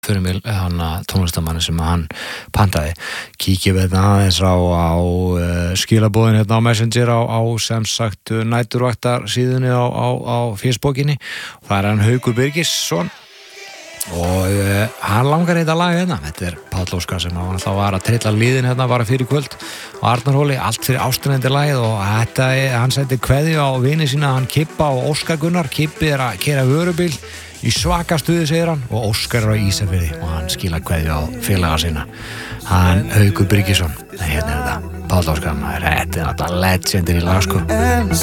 fyrir mig tónlistamanni sem hann pantaði. Kíkjum við aðeins á skilaboðin hérna á Messenger á sem sagt næturvaktar síðunni á Facebookinni. Það er hann Haukur Birgisson og hann langar þetta lag hérna. Þetta Páll Óskar sem hann þá var að trilla liðin hérna bara fyrir kvöld á Arnarhóli, allt fyrir ástæðandi lagið og hann sendi kveðju á vini sína, hann Kippa og Óskar Gunnar. Kippi er að keyra vörubíl í svaka stuði, segir hann, og Óskar er á Ísafirði og hann skila kveðju á félaga sína, hann Haukur Birgisson. Hérna er þetta Páll Óskar, þetta er náttúrulega legendir í lag sko.